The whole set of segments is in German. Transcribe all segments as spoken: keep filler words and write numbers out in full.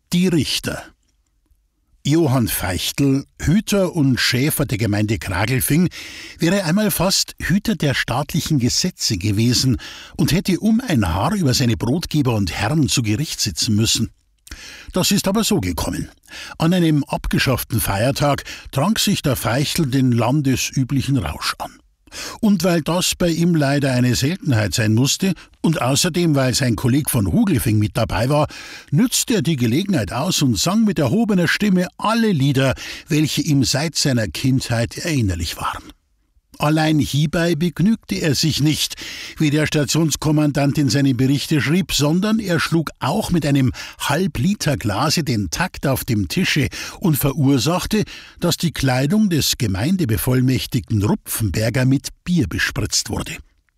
Die Richter. Johann Feichtl, Hüter und Schäfer der Gemeinde Kragelfing, wäre einmal fast Hüter der staatlichen Gesetze gewesen und hätte um ein Haar über seine Brotgeber und Herren zu Gericht sitzen müssen. Das ist aber so gekommen. An einem abgeschafften Feiertag trank sich der Feichtl den landesüblichen Rausch an. Und weil das bei ihm leider eine Seltenheit sein musste und außerdem, weil sein Kolleg von Hugelfing mit dabei war, nützte er die Gelegenheit aus und sang mit erhobener Stimme alle Lieder, welche ihm seit seiner Kindheit erinnerlich waren. Allein hierbei begnügte er sich nicht, wie der Stationskommandant in seinem Berichte schrieb, sondern er schlug auch mit einem Halb-Liter-Glase den Takt auf dem Tische und verursachte, dass die Kleidung des Gemeindebevollmächtigten Rupfenberger mit Bier bespritzt wurde.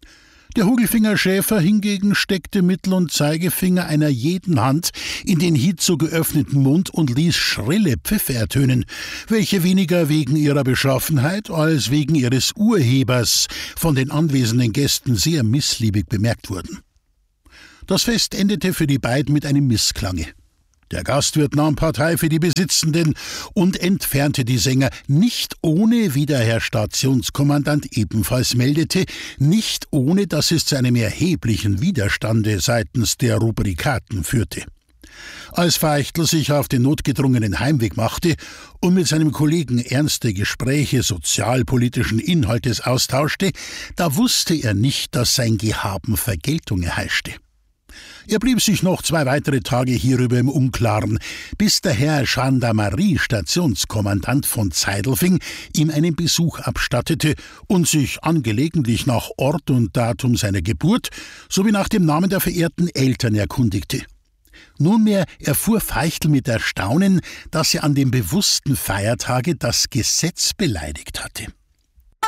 Der Hugelfinger Schäfer hingegen steckte Mittel- und Zeigefinger einer jeden Hand in den hiet so geöffneten Mund und ließ schrille Pfiffe ertönen, welche weniger wegen ihrer Beschaffenheit als wegen ihres Urhebers von den anwesenden Gästen sehr missliebig bemerkt wurden. Das Fest endete für die beiden mit einem Missklange. Der Gastwirt nahm Partei für die Besitzenden und entfernte die Sänger, nicht ohne, wie der Herr Stationskommandant ebenfalls meldete, nicht ohne, dass es zu einem erheblichen Widerstande seitens der Rubrikaten führte. Als Feichtl sich auf den notgedrungenen Heimweg machte und mit seinem Kollegen ernste Gespräche sozialpolitischen Inhaltes austauschte, da wusste er nicht, dass sein Gehaben Vergeltung erheischte. Er blieb sich noch zwei weitere Tage hierüber im Unklaren, bis der Herr Gendarmerie-Stationskommandant von Zeidelfing ihm einen Besuch abstattete und sich angelegentlich nach Ort und Datum seiner Geburt sowie nach dem Namen der verehrten Eltern erkundigte. Nunmehr erfuhr Feichtl mit Erstaunen, dass er an dem bewussten Feiertage das Gesetz beleidigt hatte.